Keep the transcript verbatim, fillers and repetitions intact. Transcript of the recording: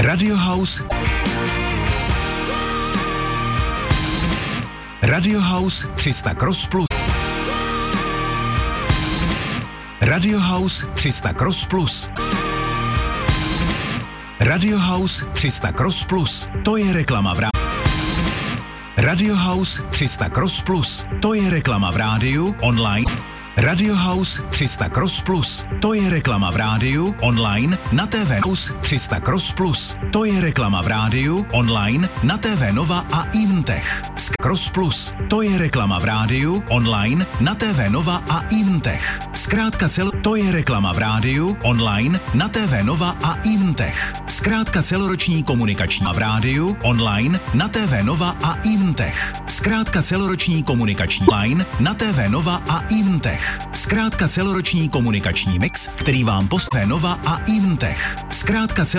Radio House Radio House tři sta Cross Plus Radio House tři sta Cross Plus Radio House tři sta Cross Plus, to je reklama v rádiu. Radio House tři sta Cross Plus, to je reklama v rádiu, online. Radio House tři sta Cross Plus, to je reklama v rádiu, online, na té vé House tři sta Cross Plus, to je reklama v rádiu, online, na té vé Nova a Eventech. Cross Plus, to je reklama v rádiu, online, na té vé Nova a Eventech. Zkrátka celo, to je reklama v rádiu, online, na té vé Nova a Eventech. Zkrátka celoroční komunikační v rádiu, online, na té vé Nova a Eventech. Zkrátka celoroční komunikační line, na té vé Nova a Eventech. Zkrátka celoroční komunikační mix, který vám postaví Nova a Eventech. Zkrátka cel